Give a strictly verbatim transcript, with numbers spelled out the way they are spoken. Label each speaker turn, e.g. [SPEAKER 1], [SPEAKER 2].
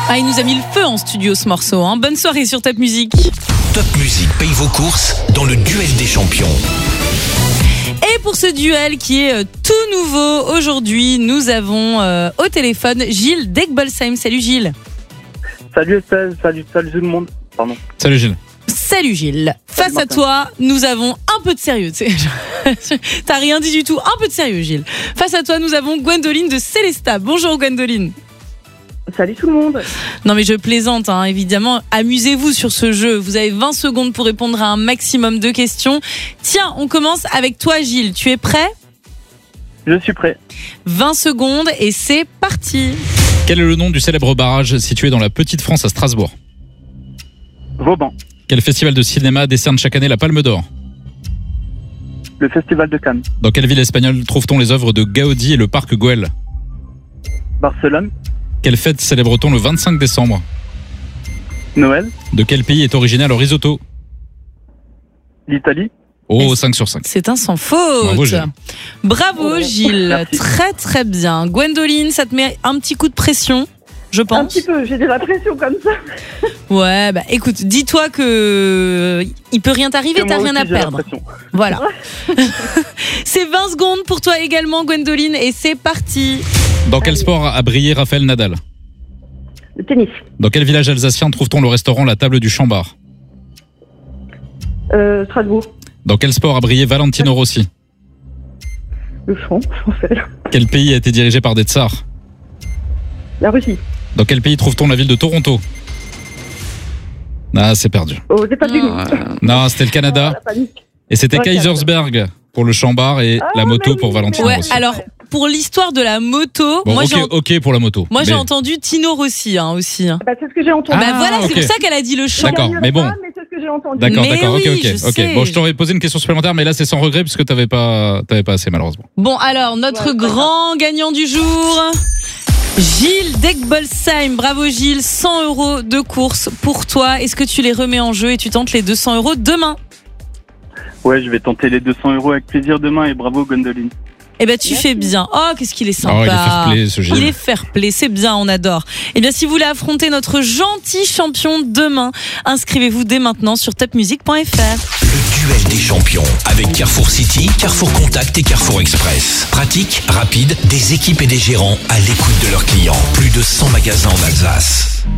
[SPEAKER 1] Ah, il nous a mis le feu en studio ce morceau. Hein. Bonne soirée sur Top Music.
[SPEAKER 2] Top Music paye vos courses dans le duel des champions.
[SPEAKER 1] Et pour ce duel qui est tout nouveau aujourd'hui, nous avons euh, au téléphone Gilles d'Egbolsheim. Salut Gilles.
[SPEAKER 3] Salut Estelle, salut, salut tout le monde. Pardon.
[SPEAKER 4] Salut Gilles.
[SPEAKER 1] Salut Gilles. Face
[SPEAKER 3] Salut
[SPEAKER 1] à toi, nous avons un peu de sérieux. T'as rien dit du tout. Un peu de sérieux Gilles. Face à toi, nous avons Gwendoline de Célestat. Bonjour Gwendoline.
[SPEAKER 5] Salut tout le monde.
[SPEAKER 1] Non mais je plaisante, hein, évidemment. Amusez-vous sur ce jeu. Vous avez vingt secondes pour répondre à un maximum de questions. Tiens, on commence avec toi Gilles. Tu es prêt ?
[SPEAKER 3] Je suis prêt.
[SPEAKER 1] vingt secondes et c'est parti.
[SPEAKER 4] Quel est le nom du célèbre barrage situé dans la Petite France à Strasbourg ?
[SPEAKER 3] Vauban.
[SPEAKER 4] Quel festival de cinéma décerne chaque année la Palme d'Or ?
[SPEAKER 3] Le Festival de Cannes.
[SPEAKER 4] Dans quelle ville espagnole trouve-t-on les œuvres de Gaudi et le parc Güell ?
[SPEAKER 3] Barcelone.
[SPEAKER 4] Quelle fête célèbre-t-on le vingt-cinq décembre ?
[SPEAKER 3] Noël.
[SPEAKER 4] De quel pays est originaire le risotto ?
[SPEAKER 3] L'Italie.
[SPEAKER 4] Oh, cinq sur cinq.
[SPEAKER 1] C'est un sans faute.
[SPEAKER 4] Bravo Gilles.
[SPEAKER 1] Bravo Gilles.
[SPEAKER 3] Merci.
[SPEAKER 1] Très très bien. Gwendoline, ça te met un petit coup de pression, je pense.
[SPEAKER 5] Un petit peu, j'ai de la pression comme ça.
[SPEAKER 1] Ouais, bah écoute, dis-toi que il peut rien t'arriver,
[SPEAKER 3] Que
[SPEAKER 1] t'as
[SPEAKER 3] moi
[SPEAKER 1] rien
[SPEAKER 3] aussi,
[SPEAKER 1] à
[SPEAKER 3] j'ai
[SPEAKER 1] perdre.
[SPEAKER 3] l'impression.
[SPEAKER 1] Voilà. C'est vingt secondes pour toi également Gwendoline et c'est parti.
[SPEAKER 4] Dans quel sport a brillé Raphaël Nadal ?
[SPEAKER 5] Le tennis.
[SPEAKER 4] Dans quel village alsacien trouve-t-on le restaurant La Table du Chambard ?
[SPEAKER 5] Euh, Strasbourg.
[SPEAKER 4] Dans quel sport a brillé Valentino Rossi ?
[SPEAKER 5] Le chant, français.
[SPEAKER 4] Quel pays a été dirigé par des tsars ?
[SPEAKER 5] La Russie.
[SPEAKER 4] Dans quel pays trouve-t-on la ville de Toronto ? Ah, c'est perdu.
[SPEAKER 5] Aux États-Unis.
[SPEAKER 4] Non, c'était le
[SPEAKER 5] Ah,
[SPEAKER 4] Canada.
[SPEAKER 5] la panique.
[SPEAKER 4] Et c'était
[SPEAKER 5] Ouais,
[SPEAKER 4] Kaisersberg pour le Chambard et
[SPEAKER 5] Ah,
[SPEAKER 4] la moto
[SPEAKER 5] mais
[SPEAKER 4] pour
[SPEAKER 5] oui.
[SPEAKER 4] Valentino
[SPEAKER 1] Ouais,
[SPEAKER 4] Rossi.
[SPEAKER 1] alors pour l'histoire de la moto,
[SPEAKER 4] Bon,
[SPEAKER 1] moi
[SPEAKER 4] ok,
[SPEAKER 1] j'ai en-
[SPEAKER 4] ok pour la moto.
[SPEAKER 1] moi j'ai
[SPEAKER 4] Mais-
[SPEAKER 1] entendu Tino Rossi hein, aussi. Hein.
[SPEAKER 5] Bah, c'est ce que j'ai entendu.
[SPEAKER 4] Ah,
[SPEAKER 1] bah voilà, c'est
[SPEAKER 4] ok.
[SPEAKER 1] pour ça qu'elle a dit le chant.
[SPEAKER 4] D'accord,
[SPEAKER 5] Je
[SPEAKER 4] mais bon.
[SPEAKER 5] pas, mais c'est ce que j'ai entendu.
[SPEAKER 4] D'accord,
[SPEAKER 1] Mais
[SPEAKER 4] d'accord,
[SPEAKER 1] oui,
[SPEAKER 4] ok, ok,
[SPEAKER 1] je
[SPEAKER 4] ok.
[SPEAKER 1] sais.
[SPEAKER 4] Bon, je t'aurais posé une question supplémentaire, mais là c'est sans regret puisque t'avais pas, t'avais pas assez malheureusement.
[SPEAKER 1] Bon alors, notre
[SPEAKER 5] Ouais,
[SPEAKER 1] grand gagnant du jour, Gilles d'Egbolsheim. Bravo Gilles, cent euros de course pour toi. Est-ce que tu les remets en jeu et tu tentes les deux cents euros demain ?
[SPEAKER 3] Ouais, je vais tenter les deux cents euros avec plaisir demain et bravo Gwendoline.
[SPEAKER 1] Eh ben tu fais bien. Oh, qu'est-ce qu'il est sympa.
[SPEAKER 4] Oh, il est fair play ce Gilles.
[SPEAKER 1] Il est fair play, c'est bien, on adore. Eh bien, si vous voulez affronter notre gentil champion demain, inscrivez-vous dès maintenant sur top music point f r.
[SPEAKER 2] Le duel des champions avec Carrefour City, Carrefour Contact et Carrefour Express. Pratique, rapide, des équipes et des gérants à l'écoute de leurs clients. Plus de cent magasins en Alsace.